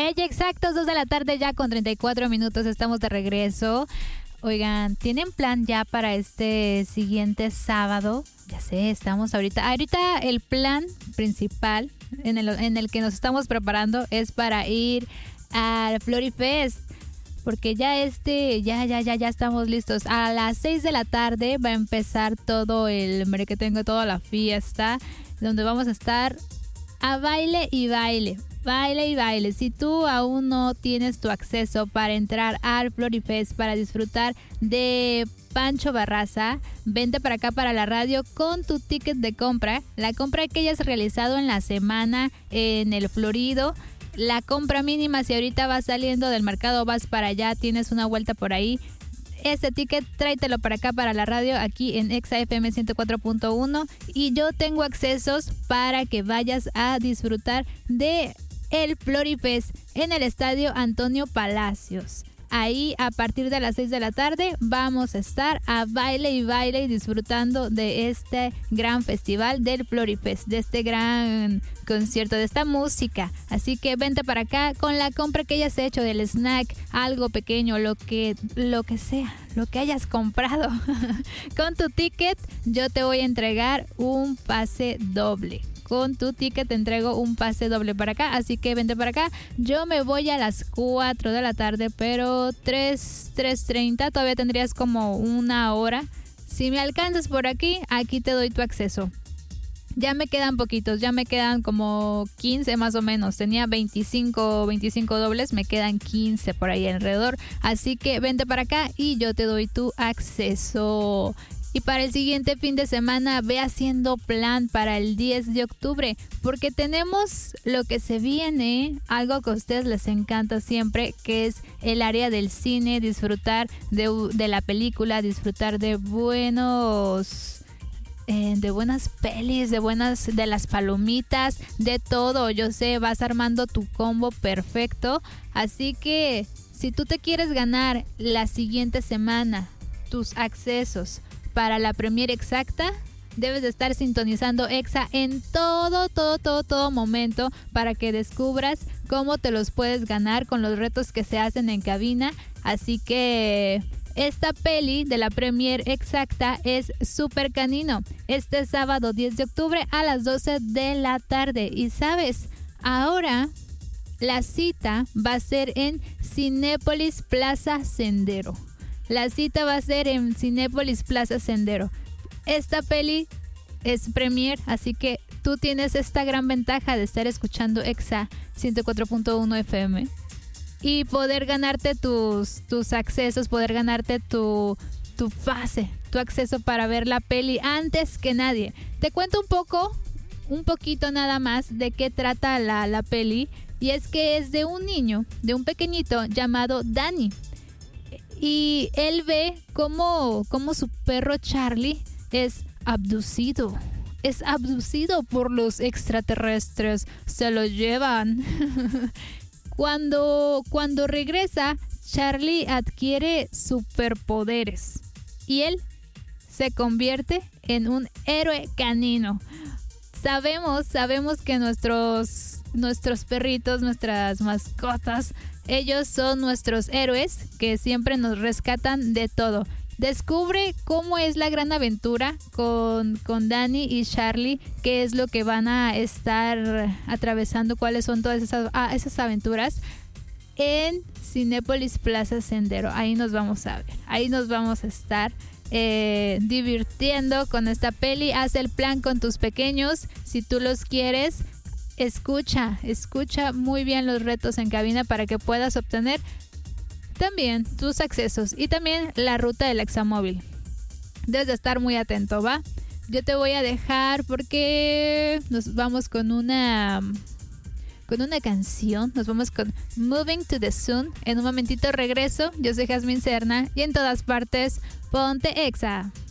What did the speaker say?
Exactos, 2 de la tarde ya con 34 minutos, estamos de regreso. Oigan, ¿tienen plan ya para este siguiente sábado? Ya sé, estamos ahorita el plan principal en el que nos estamos preparando es para ir al Florifest. Porque ya estamos listos. A las 6 de la tarde va a empezar todo el merequetengue, toda la fiesta, donde vamos a estar a baile y baile. Baile y baile. Si tú aún no tienes tu acceso para entrar al Florifest, para disfrutar de Pancho Barraza, vente para acá para la radio con tu ticket de compra. La compra que hayas realizado en la semana en el Florido. La compra mínima, si ahorita vas saliendo del mercado, vas para allá, tienes una vuelta por ahí. Este ticket tráetelo para acá para la radio aquí en Exa FM 104.1 y yo tengo accesos para que vayas a disfrutar de el Florifest en el estadio Antonio Palacios. Ahí a partir de las 6 de la tarde vamos a estar a baile y baile y disfrutando de este gran festival del Florifest, de este gran concierto, de esta música. Así que vente para acá con la compra que hayas hecho del snack, algo pequeño, lo que sea, lo que hayas comprado. Con tu ticket yo te voy a entregar un pase doble. Con tu ticket te entrego un pase doble para acá, así que vente para acá. Yo me voy a las 4 de la tarde, pero 3:30, todavía tendrías como una hora. Si me alcanzas por aquí te doy tu acceso. Ya me quedan poquitos, ya me quedan como 15 más o menos. Tenía 25 dobles, me quedan 15 por ahí alrededor. Así que vente para acá y yo te doy tu acceso. Y para el siguiente fin de semana ve haciendo plan para el 10 de octubre, porque tenemos lo que se viene, algo que a ustedes les encanta siempre, que es el área del cine, disfrutar de la película, disfrutar de buenas pelis, de las palomitas, de todo. Yo sé, vas armando tu combo perfecto, así que si tú te quieres ganar la siguiente semana tus accesos para la premier exacta, debes de estar sintonizando Exa en todo momento para que descubras cómo te los puedes ganar con los retos que se hacen en cabina. Así que esta peli de la premier exacta es Super Canino, este sábado 10 de octubre a las 12 de la tarde. Y sabes, ahora la cita va a ser en Cinépolis Plaza Sendero. La cita va a ser en Cinépolis Plaza Sendero. Esta peli es premier, así que tú tienes esta gran ventaja de estar escuchando Exa 104.1 FM y poder ganarte tus accesos, poder ganarte tu pase, tu acceso para ver la peli antes que nadie. Te cuento un poquito nada más de qué trata la peli, y es que es de un niño, de un pequeñito llamado Danny. Y él ve cómo su perro Charlie es abducido. Es abducido por los extraterrestres. Se lo llevan. Cuando regresa, Charlie adquiere superpoderes. Y él se convierte en un héroe canino. Sabemos que nuestros perritos, nuestras mascotas, ellos son nuestros héroes que siempre nos rescatan de todo. Descubre cómo es la gran aventura con Danny y Charlie, qué es lo que van a estar atravesando, cuáles son todas esas aventuras en Cinépolis Plaza Sendero. Ahí nos vamos a ver, ahí nos vamos a estar divirtiendo con esta peli. Haz el plan con tus pequeños si tú los quieres. Escucha muy bien los retos en cabina para que puedas obtener también tus accesos y también la ruta del Examóvil. Debes de estar muy atento, ¿va? Yo te voy a dejar porque nos vamos con una canción. Nos vamos con Moving to the Sun. En un momentito regreso. Yo soy Jazmín Serna y en todas partes ponte Exa.